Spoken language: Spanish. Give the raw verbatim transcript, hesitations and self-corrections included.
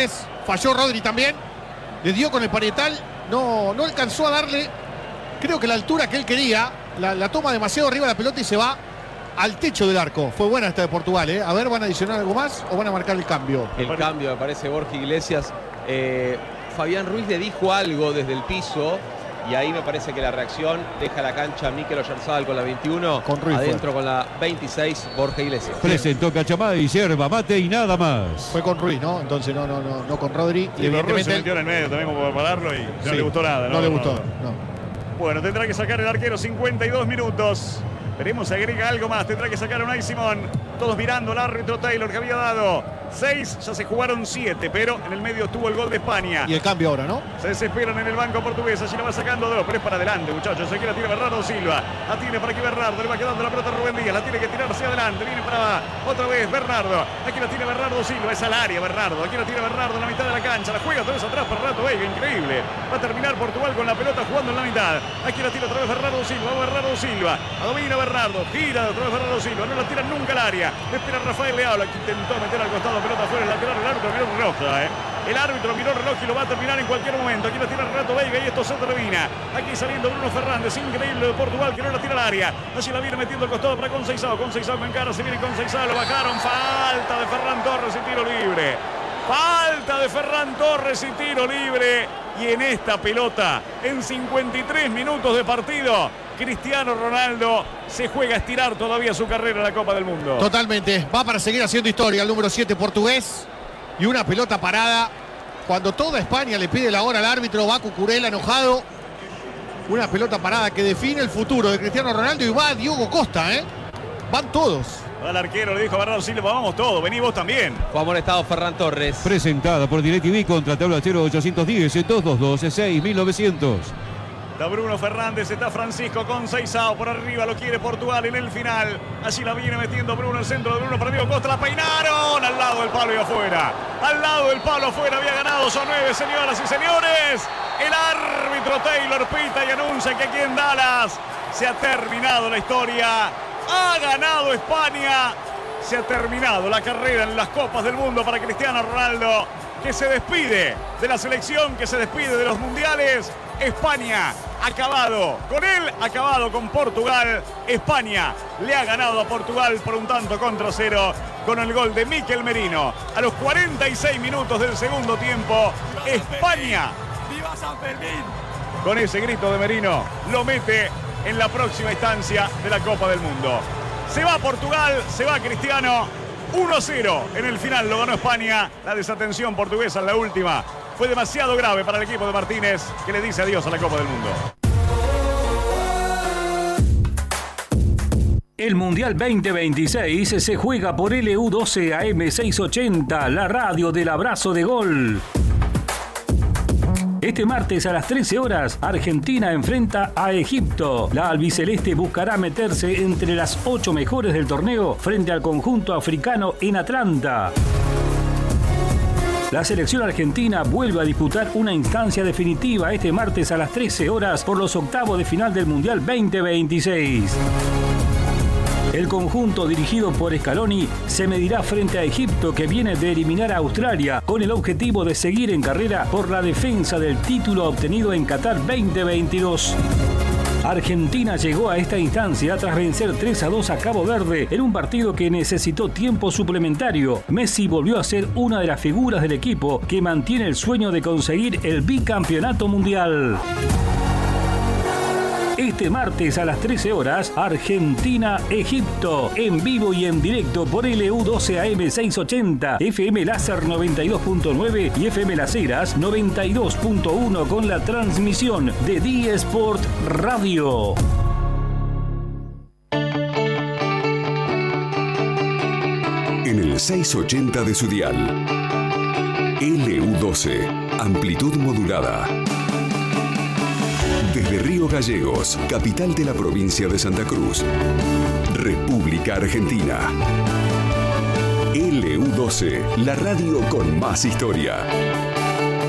goles. Falló Rodri también. Le dio con el parietal. No, no alcanzó a darle, creo que la altura que él quería. La, la toma demasiado arriba de la pelota y se va al techo del arco. Fue buena esta de Portugal, ¿eh? A ver, ¿van a adicionar algo más o van a marcar el cambio? El cambio, me parece, Borja Iglesias. Eh, Fabián Ruiz le dijo algo desde el piso. Y ahí me parece que la reacción deja la cancha Mikel Oyarzabal con la veintiuno. Con Ruiz adentro fue. Con la veintiséis, Borja Iglesias. Presentó Cachamay, yerba mate y nada más. Fue con Ruiz, ¿no? Entonces no, no, no, no con Rodri. Y Ruiz se metió en el medio también como para pararlo y no sí, le gustó nada. No, no le gustó, no. Bueno, tendrá que sacar el arquero cincuenta y dos minutos. Veremos si agrega algo más. Tendrá que sacar Unai Simón. Todos mirando al árbitro Taylor que había dado seis, ya se jugaron siete, pero en el medio estuvo el gol de España. Y el cambio ahora, ¿no? Se desesperan en el banco portugués. Allí la va sacando dos, pero es para adelante, muchachos. Aquí la tiene Bernardo Silva. La tiene para aquí Bernardo. Le va quedando la pelota a Rubén Díaz. La tiene que tirar hacia adelante. Viene para otra vez Bernardo. Aquí la tiene Bernardo Silva. Es al área Bernardo. Aquí la tiene Bernardo en la mitad de la cancha. La juega otra vez atrás para Rato Veiga. Increíble. Va a terminar Portugal con la pelota jugando en la mitad. Aquí la tira otra vez Bernardo Silva. Va Bernardo Silva. La domina Bernardo. Gira otra vez Bernardo Silva. No la tira nunca al área. Le espera Rafael Leao. Que intentó meter al costado. Pelota afuera. El lateral. El árbitro miró el reloj. ¿eh? El árbitro miró el reloj y lo va a terminar en cualquier momento. Aquí la tira Renato Veiga y esto se termina. Aquí saliendo Bruno Fernández. Increíble de Portugal que no la tira al área. Allí la viene metiendo al costado para Conceição. Conceição con cara. Se viene Conceição. Lo bajaron. Falta de Ferran Torres y tiro libre. Falta de Ferran Torres y tiro libre. Y en esta pelota, en cincuenta y tres minutos de partido, Cristiano Ronaldo se juega a estirar todavía su carrera en la Copa del Mundo. Totalmente. Va para seguir haciendo historia el número siete portugués. Y una pelota parada. Cuando toda España le pide la hora al árbitro, va Cucurella enojado. Una pelota parada que define el futuro de Cristiano Ronaldo. Y va Diogo Costa, ¿eh? Van todos. Al arquero le dijo a Bernardo Silva, vamos todos, vení vos también. Fue amonestado Ferran Torres. Presentada por DirecTV contra tabla cero ochocientos diez, dos dos dos, seis mil novecientos. Está Bruno Fernández, está Francisco Conceição por arriba, lo quiere Portugal en el final. Allí la viene metiendo Bruno, el centro de Bruno para Diogo Costa, la peinaron al lado del palo y afuera. Al lado del palo afuera había ganado, son nueve, señoras y señores. El árbitro Taylor pita y anuncia que aquí en Dallas se ha terminado la historia. Ha ganado España. Se ha terminado la carrera en las Copas del Mundo para Cristiano Ronaldo, que se despide de la selección, que se despide de los mundiales. España ha acabado con él, ha acabado con Portugal. España le ha ganado a Portugal por un tanto contra cero con el gol de Mikel Merino. A los cuarenta y seis minutos del segundo tiempo, España, ¡viva San Fermín!, con ese grito de Merino, lo mete en la próxima instancia de la Copa del Mundo. Se va Portugal, se va Cristiano. uno a cero en el final lo ganó España. La desatención portuguesa en la última fue demasiado grave para el equipo de Martínez, que le dice adiós a la Copa del Mundo. El Mundial veinte veintiséis se juega por L U doce A M seiscientos ochenta, la radio del abrazo de gol. Este martes a las trece horas, Argentina enfrenta a Egipto. La albiceleste buscará meterse entre las ocho mejores del torneo frente al conjunto africano en Atlanta. La selección argentina vuelve a disputar una instancia definitiva este martes a las trece horas por los octavos de final del Mundial veinte veintiséis. El conjunto dirigido por Scaloni se medirá frente a Egipto, que viene de eliminar a Australia con el objetivo de seguir en carrera por la defensa del título obtenido en Qatar veinte veintidós. Argentina llegó a esta instancia tras vencer tres a dos a Cabo Verde en un partido que necesitó tiempo suplementario. Messi volvió a ser una de las figuras del equipo que mantiene el sueño de conseguir el bicampeonato mundial. Este martes a las trece horas, Argentina-Egipto, en vivo y en directo por L U doce A M seiscientos ochenta, F M Láser noventa y dos punto nueve y F M Las Heras noventa y dos punto uno con la transmisión de D-Sport Radio. En el seiscientos ochenta de su dial, L U doce, amplitud modulada. Desde Río Gallegos, capital de la provincia de Santa Cruz, República Argentina. L U doce, la radio con más historia.